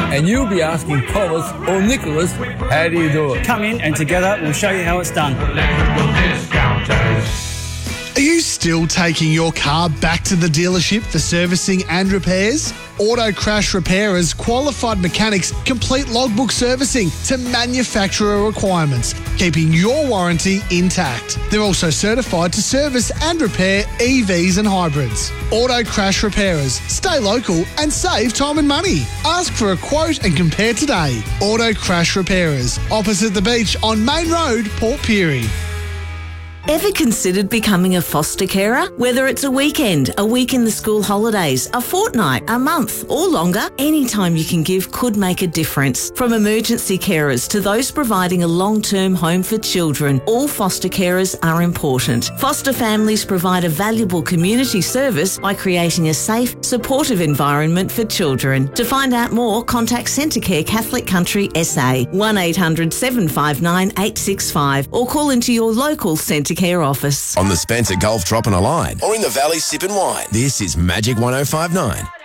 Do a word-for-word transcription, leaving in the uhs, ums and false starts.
and you'll be asking Thomas or Nicholas, how do you do it? Come in and together we'll show you how it's done. Are you still taking your car back to the dealership for servicing and repairs? Auto Crash Repairers qualified mechanics complete logbook servicing to manufacturer requirements, keeping your warranty intact. They're also certified to service and repair E Vs and hybrids. Auto Crash Repairers. Stay local and save time and money. Ask for a quote and compare today. Auto Crash Repairers, opposite the beach on Main Road, Port Pirie. Ever considered becoming a foster carer? Whether it's a weekend, a week in the school holidays, a fortnight, a month or longer, any time you can give could make a difference. From emergency carers to those providing a long-term home for children, all foster carers are important. Foster families provide a valuable community service by creating a safe, supportive environment for children. To find out more, contact Centrecare Catholic Country S A, one eight hundred seven five nine eight six five or call into your local Centrecare Care office. On the Spencer Gulf Drop and a Line or in the Valley Sip and Wine. This is Magic one oh five nine.